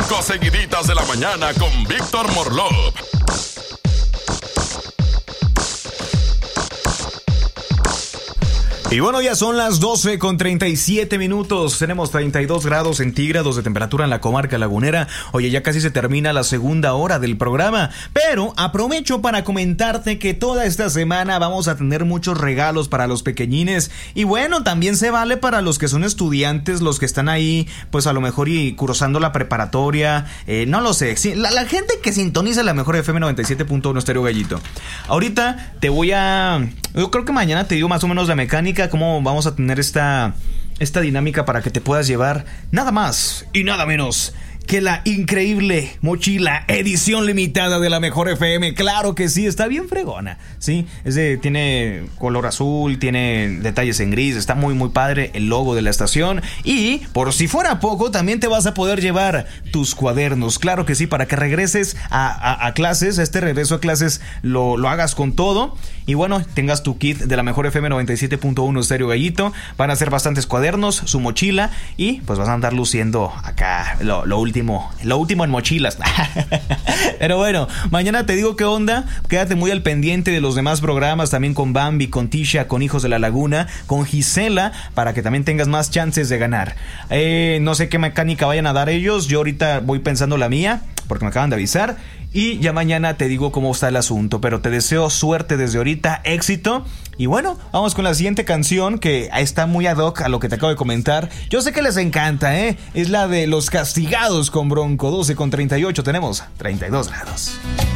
5 seguiditas de la mañana con Víctor Morlov. Y bueno, ya son las 12:37. Tenemos 32 grados centígrados de temperatura en la comarca lagunera. Oye, ya casi se termina la segunda hora del programa, pero aprovecho para comentarte que toda esta semana vamos a tener muchos regalos para los pequeñines. Y bueno, también se vale para los que son estudiantes, los que están ahí, pues a lo mejor y cursando la preparatoria. No lo sé. Sí, la gente que sintoniza la mejor FM 97.1 Estéreo Gallito. Ahorita yo creo que mañana te digo más o menos la mecánica, cómo vamos a tener esta dinámica para que te puedas llevar nada más y nada menos que la increíble mochila edición limitada de la mejor FM. Claro que sí, está bien fregona, sí, tiene color azul, tiene detalles en gris, está muy muy padre el logo de la estación. Y por si fuera poco, también te vas a poder llevar tus cuadernos, claro que sí, para que regreses a clases, este regreso a clases lo hagas con todo. Y bueno, tengas tu kit de la mejor FM 97.1 Estéreo Gallito. Van a ser bastantes cuadernos, su mochila, y pues vas a andar luciendo acá lo último en mochilas. Pero bueno, mañana te digo qué onda. Quédate muy al pendiente de los demás programas, también con Bambi, con Tisha, con Hijos de la Laguna, con Gisela, para que también tengas más chances de ganar. No sé qué mecánica vayan a dar ellos. Yo ahorita voy pensando la mía, porque me acaban de avisar. Y ya mañana te digo cómo está el asunto. Pero te deseo suerte desde ahorita, éxito. Y bueno, vamos con la siguiente canción, que está muy ad hoc a lo que te acabo de comentar. Yo sé que les encanta, es la de Los Castigados con Bronco. 12:38, tenemos 32 grados.